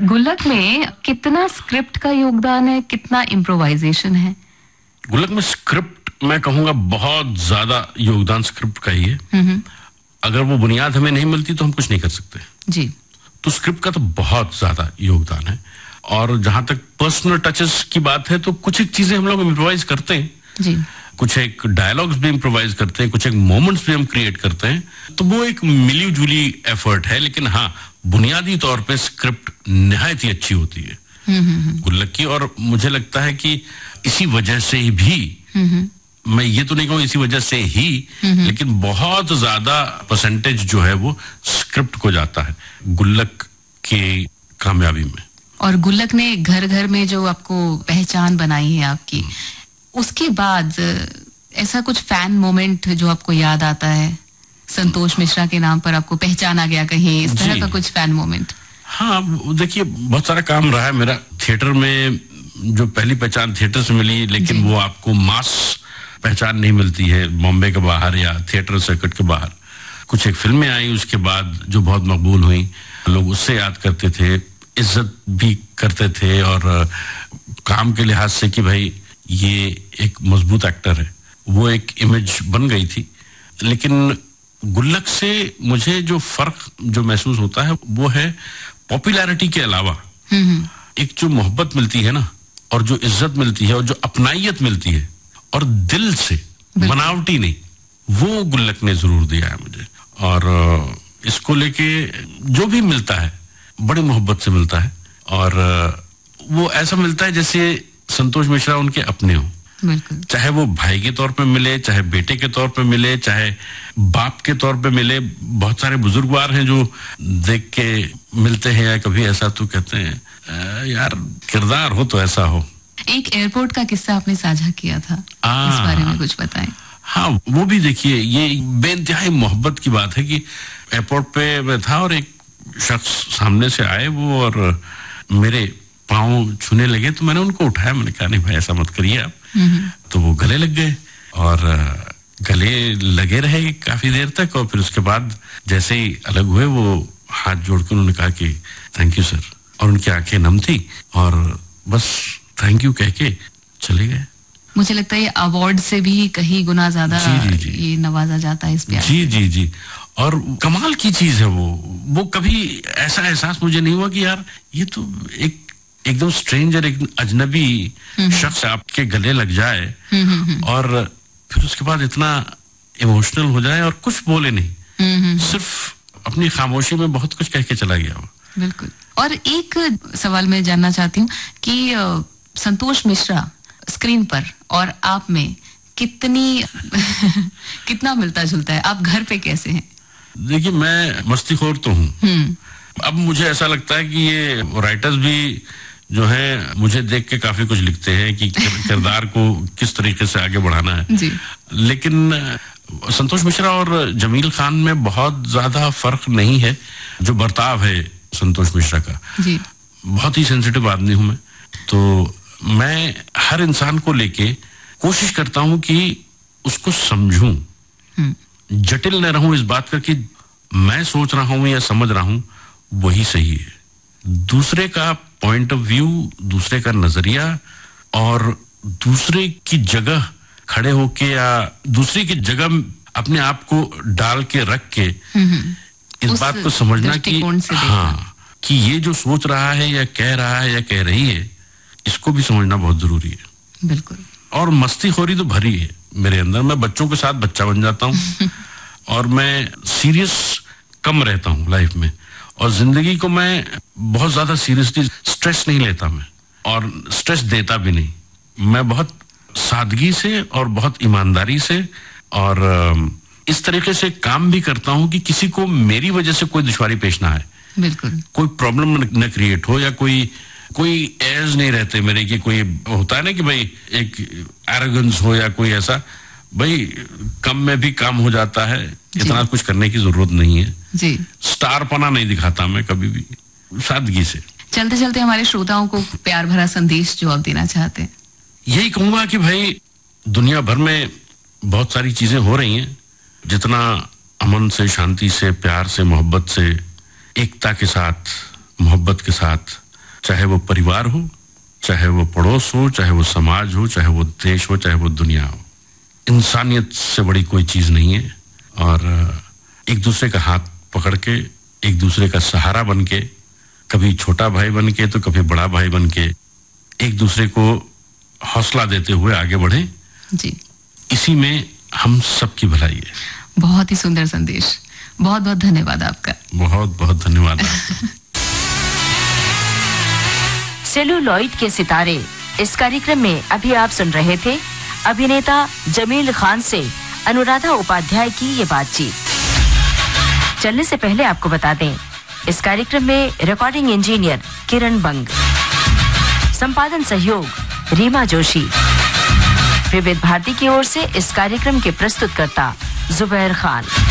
गुल्लक में कितना स्क्रिप्ट का योगदान है, कितना इम्प्रोवाइजेशन है? गुल्लक में स्क्रिप्ट मैं कहूंगा बहुत ज्यादा योगदान स्क्रिप्ट का ही है। अगर वो बुनियाद हमें नहीं मिलती तो हम कुछ नहीं कर सकते जी। तो स्क्रिप्ट का तो बहुत ज्यादा योगदान है। और जहां तक पर्सनल टचेस की बात है तो कुछ एक चीजें हम लोग इम्प्रोवाइज करते हैं जी, कुछ एक डायलॉग्स भी इम्प्रोवाइज करते हैं, कुछ एक मोमेंट्स भी हम क्रिएट करते हैं, तो वो एक मिली जुली एफर्ट है। लेकिन हाँ, बुनियादी तौर पे स्क्रिप्ट निहायत ही अच्छी होती है गुल्लक की। और मुझे लगता है कि इसी वजह से भी, मैं ये तो नहीं कहूँ इसी वजह से ही, लेकिन बहुत ज्यादा परसेंटेज जो है वो स्क्रिप्ट को जाता है गुल्लक के कामयाबी में। और गुल्लक ने घर घर में जो आपको पहचान बनाई है आपकी, उसके बाद ऐसा कुछ फैन मोमेंट जो आपको याद आता है, संतोष मिश्रा के नाम पर आपको पहचाना गया कहीं, इस तरह का कुछ फैन मोमेंट? हाँ, देखिए बहुत सारा काम रहा है मेरा थिएटर में। जो पहली पहचान थिएटर से मिली, लेकिन वो आपको मास पहचान नहीं मिलती है बॉम्बे के बाहर या थिएटर सर्किट के बाहर। कुछ एक फिल्में आई उसके बाद जो बहुत मकबूल हुई, लोग उससे याद करते थे, इज्जत भी करते थे, और काम के लिहाज से कि भाई ये एक मजबूत एक्टर है, वो एक इमेज बन गई थी। लेकिन गुल्लक से मुझे जो फर्क जो महसूस होता है वो है पॉपुलैरिटी के अलावा एक जो मोहब्बत मिलती है ना, और जो इज्जत मिलती है, और जो अपनाइयत मिलती है, और दिल से, बनावटी नहीं, वो गुल्लक ने जरूर दिया है मुझे। और इसको लेके जो भी मिलता है बड़ी मोहब्बत से मिलता है, और वो ऐसा मिलता है जैसे संतोष मिश्रा उनके अपने हो। चाहे वो भाई के तौर पे मिले, चाहे बेटे के तौर पे मिले, चाहे बाप के तौर पे मिले। बहुत सारे बुजुर्गवार हैं जो देख के मिलते हैं या कभी ऐसा तो कहते हैं यार किरदार हो तो ऐसा हो। एक एयरपोर्ट का किस्सा आपने साझा किया था, इस बारे में कुछ बताएं। हाँ, वो भी देखिए, ये बेइंतहाई मोहब्बत की बात है कि एयरपोर्ट पे मैं था और एक शख्स सामने से आए वो, और मेरे पाँव छूने लगे, तो मैंने उनको उठाया, मैंने कहा नहीं भाई ऐसा मत करिए आप। तो वो गले लग गए और गले लगे रहे काफी देर तक, और फिर उसके बाद जैसे ही अलग हुए वो हाथ जोड़कर उन्होंने कहा कि थैंक यू सर, और उनकी आंखें नम थी और बस थैंक यू कह के चले गए। मुझे लगता है ये अवार्ड से भी कहीं गुना ज्यादा ये नवाजा जाता है इस प्यार। जी जी जी, और कमाल की चीज है वो कभी ऐसा एहसास मुझे नहीं हुआ कि यार ये तो एकदम स्ट्रेंजर, एक अजनबी शख्स आपके गले लग जाए और फिर उसके बाद इतना इमोशनल हो जाए और कुछ बोले नहीं, सिर्फ अपनी खामोशी में बहुत कुछ कह के चला गया वो। बिल्कुल। और एक सवाल मैं जानना चाहती हूँ कि संतोष मिश्रा स्क्रीन पर और आप में कितना मिलता जुलता है? आप घर पे कैसे हैं? देखिए, मैं मस्तीखोर तो हूँ। अब मुझे ऐसा लगता है कि ये राइटर्स भी जो है मुझे देख के काफी कुछ लिखते हैं कि किरदार को किस तरीके से आगे बढ़ाना है जी। लेकिन संतोष मिश्रा और जमील खान में बहुत ज्यादा फर्क नहीं है। जो बर्ताव है संतोष मिश्रा का जी। बहुत ही सेंसिटिव आदमी हूं मैं, तो मैं हर इंसान को लेके कोशिश करता हूं कि उसको समझूं, जटिल न रहूं इस बात का कि मैं सोच रहा हूं या समझ रहा हूं वही सही है। दूसरे का पॉइंट ऑफ व्यू, दूसरे का नजरिया और दूसरे की जगह खड़े होके या दूसरे की जगह अपने आप को डाल के रख के इस बात को समझना कि हाँ, कि ये जो सोच रहा है या कह रहा है या कह रही है, इसको भी समझना बहुत जरूरी है। बिल्कुल। और मस्तीखोरी तो भरी है मेरे अंदर, मैं बच्चों के साथ बच्चा बन जाता हूँ और मैं सीरियस कम रहता हूँ लाइफ में, और जिंदगी को मैं बहुत ज्यादा सीरियसली स्ट्रेस नहीं लेता मैं, और स्ट्रेस देता भी नहीं। मैं बहुत सादगी से और बहुत ईमानदारी से और इस तरीके से काम भी करता हूँ कि किसी को मेरी वजह से कोई दुश्वारी पेश ना आए। बिल्कुल। कोई प्रॉब्लम न क्रिएट हो या कोई एज नहीं रहते मेरे की, कोई होता है ना कि भाई एक एरोगेंस हो या कोई ऐसा, भाई कम में भी काम हो जाता है, इतना कुछ करने की जरूरत नहीं है जी। स्टार पना नहीं दिखाता मैं कभी भी, सादगी से। चलते चलते हमारे श्रोताओं को प्यार भरा संदेश जो आप देना चाहते हैं। यही कहूंगा कि भाई दुनिया भर में बहुत सारी चीजें हो रही हैं, जितना अमन से, शांति से, प्यार से, मोहब्बत से, एकता के साथ, मोहब्बत के साथ चाहे वो परिवार हो, चाहे वो पड़ोस हो, चाहे वो समाज हो, चाहे वो देश हो, चाहे वो दुनिया हो। इंसानियत से बड़ी कोई चीज नहीं है। और एक दूसरे का हाथ पकड़ के, एक दूसरे का सहारा बन के, कभी छोटा भाई बन के तो कभी बड़ा भाई बन के, एक दूसरे को हौसला देते हुए आगे बढ़े जी, इसी में हम सबकी भलाई है। बहुत ही सुंदर संदेश। बहुत बहुत धन्यवाद आपका। बहुत बहुत धन्यवाद आपका। सेलुलॉइड के सितारे, इस कार्यक्रम में अभी आप सुन रहे थे अभिनेता जमील खान से अनुराधा उपाध्याय की ये बातचीत। चलने से पहले आपको बता दें, इस कार्यक्रम में रिकॉर्डिंग इंजीनियर किरण बंग, संपादन सहयोग रीमा जोशी, विविध भारती की ओर से इस कार्यक्रम के प्रस्तुतकर्ता जुबैर खान।